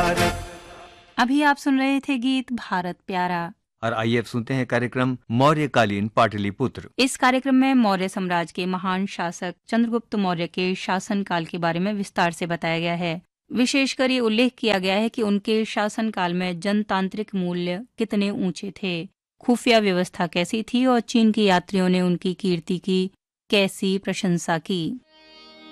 भारत। अभी आप सुन रहे थे गीत भारत प्यारा। और आइए अब सुनते हैं कार्यक्रम मौर्यकालीन पाटलिपुत्र। इस कार्यक्रम में मौर्य साम्राज्य के महान शासक चंद्रगुप्त मौर्य के शासनकाल के बारे में विस्तार से बताया गया है। विशेषकर ये उल्लेख किया गया है कि उनके शासनकाल में जनतांत्रिक मूल्य कितने ऊंचे थे, खुफिया व्यवस्था कैसी थी और चीन के यात्रियों ने उनकी कीर्ति की कैसी प्रशंसा की।